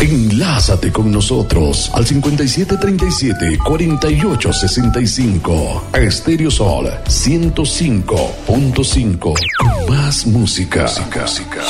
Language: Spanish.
Enlázate con nosotros al 5737-4865. Estéreo Sol 105.5. Con más música.